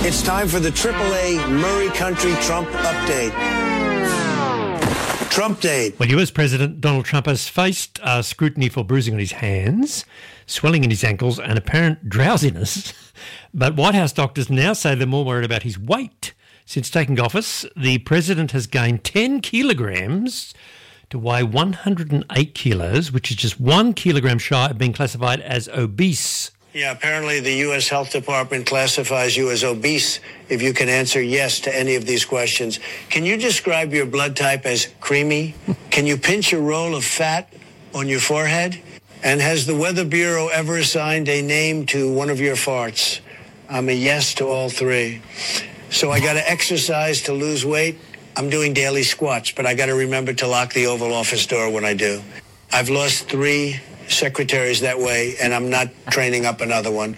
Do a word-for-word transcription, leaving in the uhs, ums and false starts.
It's time for the triple A Murray Country Trump Update. Trump Date. Well, U S President Donald Trump has faced uh, scrutiny for bruising on his hands, swelling in his ankles and apparent drowsiness. But White House doctors now say they're more worried about his weight. Since taking office, the president has gained ten kilograms to weigh one hundred eight kilos, which is just one kilogram shy of being classified as obese. Yeah, apparently the U S Health Department classifies you as obese if you can answer yes to any of these questions. Can you describe your blood type as creamy? Can you pinch a roll of fat on your forehead? And has the Weather Bureau ever assigned a name to one of your farts? I'm a yes to all three. So I got to exercise to lose weight. I'm doing daily squats, but I got to remember to lock the Oval Office door when I do. I've lost three secretaries that way, and I'm not training up another one.